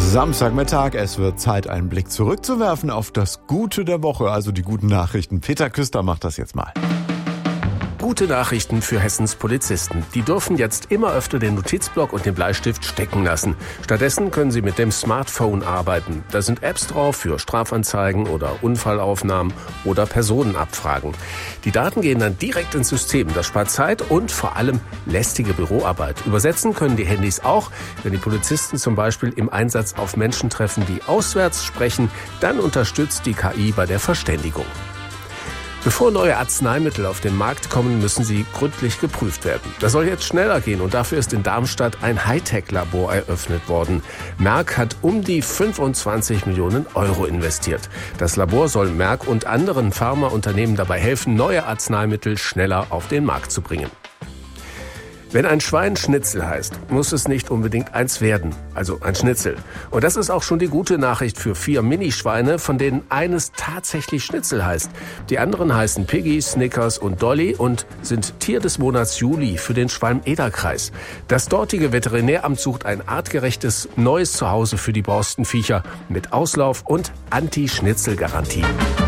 Samstagmittag, es wird Zeit, einen Blick zurückzuwerfen auf das Gute der Woche, also die guten Nachrichten. Peter Küster macht das jetzt mal. Gute Nachrichten für Hessens Polizisten. Die dürfen jetzt immer öfter den Notizblock und den Bleistift stecken lassen. Stattdessen können sie mit dem Smartphone arbeiten. Da sind Apps drauf für Strafanzeigen oder Unfallaufnahmen oder Personenabfragen. Die Daten gehen dann direkt ins System. Das spart Zeit und vor allem lästige Büroarbeit. Übersetzen können die Handys auch. Wenn die Polizisten zum Beispiel im Einsatz auf Menschen treffen, die auswärts sprechen, dann unterstützt die KI bei der Verständigung. Bevor neue Arzneimittel auf den Markt kommen, müssen sie gründlich geprüft werden. Das soll jetzt schneller gehen und dafür ist in Darmstadt ein Hightech-Labor eröffnet worden. Merck hat um die 25 Millionen Euro investiert. Das Labor soll Merck und anderen Pharmaunternehmen dabei helfen, neue Arzneimittel schneller auf den Markt zu bringen. Wenn ein Schwein Schnitzel heißt, muss es nicht unbedingt eins werden, also ein Schnitzel. Und das ist auch schon die gute Nachricht für 4 Minischweine, von denen eines tatsächlich Schnitzel heißt. Die anderen heißen Piggy, Snickers und Dolly und sind Tier des Monats Juli für den Schwalm-Eder-Kreis. Das dortige Veterinäramt sucht ein artgerechtes neues Zuhause für die Borstenviecher mit Auslauf und Anti-Schnitzel-Garantie.